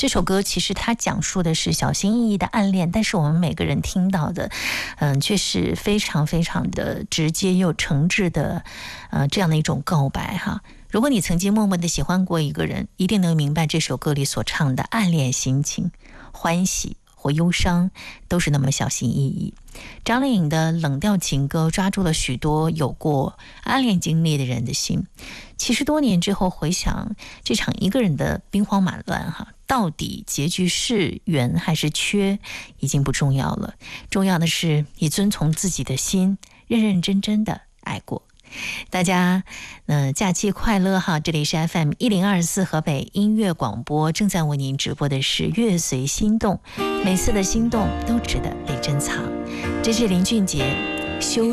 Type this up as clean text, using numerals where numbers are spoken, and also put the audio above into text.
这首歌其实它讲述的是小心翼翼的暗恋，但是我们每个人听到的却是非常非常的直接又诚挚的这样的一种告白哈。如果你曾经默默的喜欢过一个人，一定能明白这首歌里所唱的暗恋心情，欢喜或忧伤都是那么小心翼翼。张靓颖的冷调情歌抓住了许多有过暗恋经历的人的心。其实多年之后回想这场一个人的兵荒马乱哈，到底结局是圆还是缺已经不重要了，重要的是你遵从自己的心，认认真真的爱过。大家假期快乐哈！这里是 FM1024 河北音乐广播，正在为您直播的是乐随心动，每次的心动都值得被珍藏。这是林俊杰修